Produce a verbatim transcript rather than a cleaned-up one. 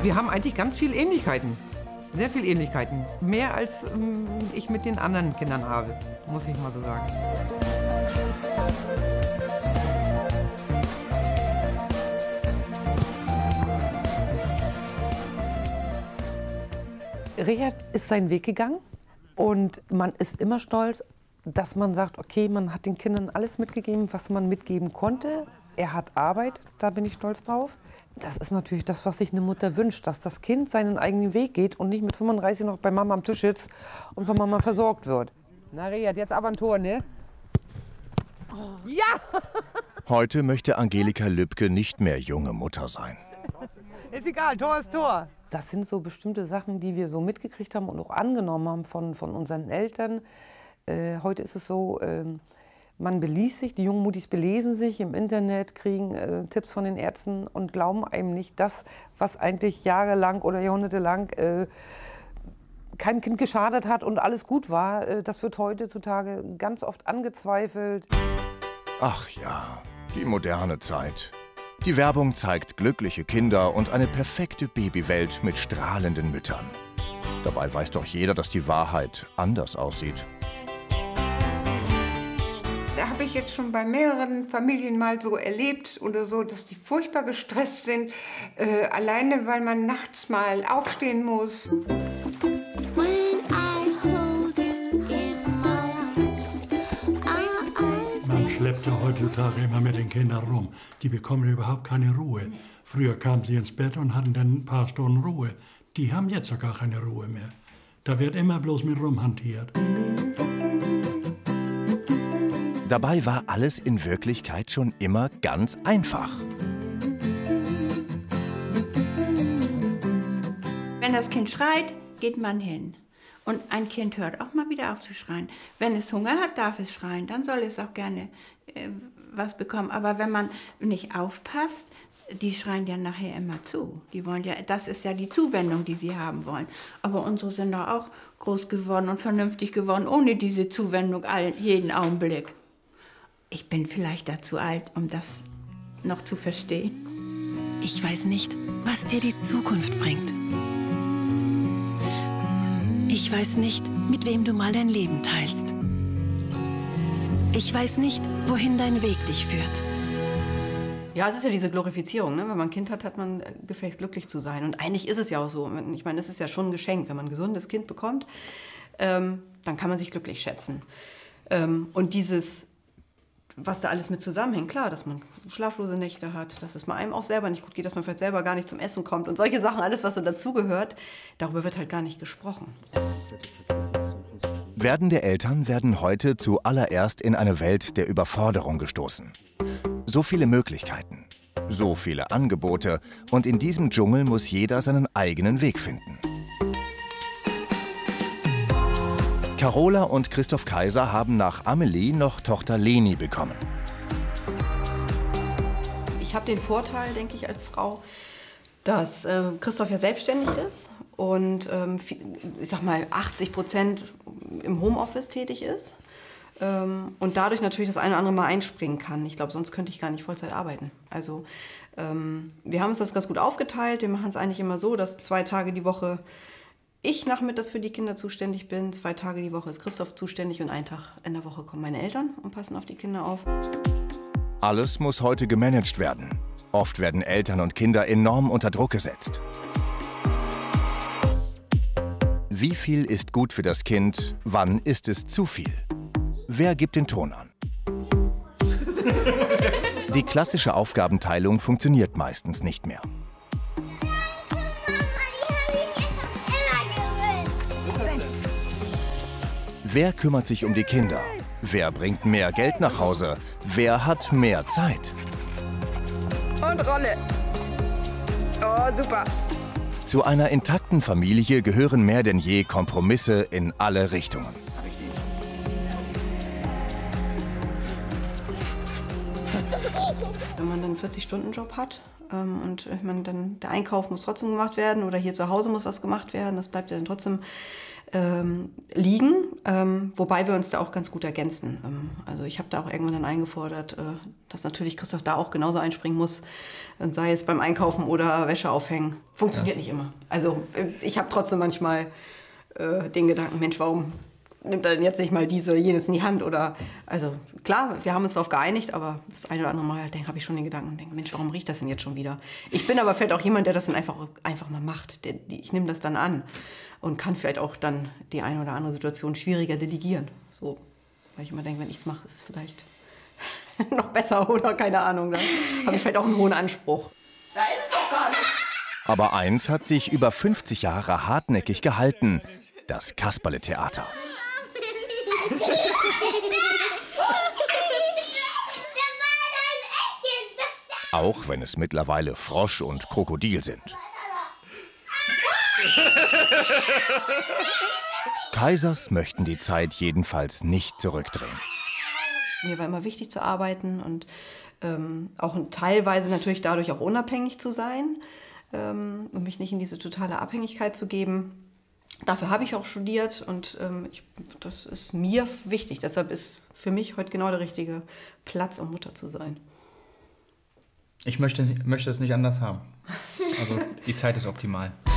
Wir haben eigentlich ganz viele Ähnlichkeiten. Sehr viele Ähnlichkeiten. Mehr als ähm, ich mit den anderen Kindern habe, muss ich mal so sagen. Richard ist seinen Weg gegangen und man ist immer stolz, dass man sagt, okay, man hat den Kindern alles mitgegeben, was man mitgeben konnte. Er hat Arbeit, da bin ich stolz drauf. Das ist natürlich das, was sich eine Mutter wünscht, dass das Kind seinen eigenen Weg geht und nicht mit fünfunddreißig noch bei Mama am Tisch sitzt und von Mama versorgt wird. Na Richard, jetzt aber ein Tor, ne? Oh. Ja! Heute möchte Angelika Lübke nicht mehr junge Mutter sein. Ist egal, Tor ist Tor. Das sind so bestimmte Sachen, die wir so mitgekriegt haben und auch angenommen haben von, von unseren Eltern. Äh, heute ist es so, äh, man beliest sich, die jungen Muttis belesen sich im Internet, kriegen äh, Tipps von den Ärzten und glauben einem nicht das, was eigentlich jahrelang oder jahrhundertelang äh, keinem Kind geschadet hat und alles gut war. Äh, das wird heutzutage ganz oft angezweifelt. Ach ja, die moderne Zeit. Die Werbung zeigt glückliche Kinder und eine perfekte Babywelt mit strahlenden Müttern. Dabei weiß doch jeder, dass die Wahrheit anders aussieht. Da habe ich jetzt schon bei mehreren Familien mal so erlebt oder so, dass die furchtbar gestresst sind, äh, alleine weil man nachts mal aufstehen muss. Man schleppt ja heutzutage immer mit den Kindern rum. Die bekommen überhaupt keine Ruhe. Früher kamen sie ins Bett und hatten dann ein paar Stunden Ruhe. Die haben jetzt ja gar keine Ruhe mehr. Da wird immer bloß mit rumhantiert. Dabei war alles in Wirklichkeit schon immer ganz einfach. Wenn das Kind schreit, geht man hin. Und ein Kind hört auch mal wieder auf zu schreien. Wenn es Hunger hat, darf es schreien. Dann soll es auch gerne äh, was bekommen. Aber wenn man nicht aufpasst, die schreien ja nachher immer zu. Die wollen ja, das ist ja die Zuwendung, die sie haben wollen. Aber unsere sind doch auch groß geworden und vernünftig geworden, ohne diese Zuwendung all, jeden Augenblick. Ich bin vielleicht dazu alt, um das noch zu verstehen. Ich weiß nicht, was dir die Zukunft bringt. Ich weiß nicht, mit wem du mal dein Leben teilst. Ich weiß nicht, wohin dein Weg dich führt. Ja, es ist ja diese Glorifizierung, ne? Wenn man ein Kind hat, hat man gefälligst glücklich zu sein. Und eigentlich ist es ja auch so. Ich meine, es ist ja schon ein Geschenk. Wenn man ein gesundes Kind bekommt, ähm, dann kann man sich glücklich schätzen. Ähm, und dieses, was da alles mit zusammenhängt, klar, dass man schlaflose Nächte hat, dass es mal einem auch selber nicht gut geht, dass man vielleicht selber gar nicht zum Essen kommt und solche Sachen, alles, was so dazugehört, darüber wird halt gar nicht gesprochen. Werdende Eltern werden heute zuallererst in eine Welt der Überforderung gestoßen. So viele Möglichkeiten, so viele Angebote und in diesem Dschungel muss jeder seinen eigenen Weg finden. Carola und Christoph Kaiser haben nach Amelie noch Tochter Leni bekommen. Ich habe den Vorteil, denke ich, als Frau, dass äh, Christoph ja selbstständig ist und ähm, ich sag mal achtzig Prozent im Homeoffice tätig ist ähm, und dadurch natürlich das eine oder andere mal einspringen kann. Ich glaube, sonst könnte ich gar nicht Vollzeit arbeiten. Also ähm, wir haben uns das ganz gut aufgeteilt. Wir machen es eigentlich immer so, dass zwei Tage die Woche ich nachmittags für die Kinder zuständig bin, zwei Tage die Woche ist Christoph zuständig und einen Tag in der Woche kommen meine Eltern und passen auf die Kinder auf. Alles muss heute gemanagt werden. Oft werden Eltern und Kinder enorm unter Druck gesetzt. Wie viel ist gut für das Kind? Wann ist es zu viel? Wer gibt den Ton an? Die klassische Aufgabenteilung funktioniert meistens nicht mehr. Wer kümmert sich um die Kinder? Wer bringt mehr Geld nach Hause? Wer hat mehr Zeit? Und Rolle. Oh, super. Zu einer intakten Familie gehören mehr denn je Kompromisse in alle Richtungen. Wenn man dann einen vierzig-Stunden-Job hat ähm, und ich meine, dann der Einkauf muss trotzdem gemacht werden oder hier zu Hause muss was gemacht werden, das bleibt ja dann trotzdem ähm, liegen, ähm, wobei wir uns da auch ganz gut ergänzen. Ähm, also ich habe da auch irgendwann dann eingefordert, äh, dass natürlich Christoph da auch genauso einspringen muss, und sei es beim Einkaufen oder Wäsche aufhängen. Funktioniert ja nicht immer. Also ich habe trotzdem manchmal äh, den Gedanken, Mensch, warum nimmt er denn jetzt nicht mal dies oder jenes in die Hand? Oder, also klar, wir haben uns darauf geeinigt, aber das eine oder andere Mal habe ich schon den Gedanken und denke, Mensch, warum riecht das denn jetzt schon wieder? Ich bin aber vielleicht auch jemand, der das dann einfach, einfach mal macht. Der, die, ich nehme das dann an und kann vielleicht auch dann die eine oder andere Situation schwieriger delegieren. So, weil ich immer denke, wenn ich es mache, ist es vielleicht noch besser oder keine Ahnung. Da habe ich vielleicht auch einen hohen Anspruch. Da ist es doch gar nicht. Aber eins hat sich über fünfzig Jahre hartnäckig gehalten: das Kasperle-Theater. Auch wenn es mittlerweile Frosch und Krokodil sind. Kaisers möchten die Zeit jedenfalls nicht zurückdrehen. Mir war immer wichtig zu arbeiten und ähm, auch teilweise natürlich dadurch auch unabhängig zu sein, ähm, und mich nicht in diese totale Abhängigkeit zu geben. Dafür habe ich auch studiert und ähm, ich, das ist mir wichtig. Deshalb ist für mich heute genau der richtige Platz, um Mutter zu sein. Ich möchte, möchte es nicht anders haben. Also die Zeit ist optimal.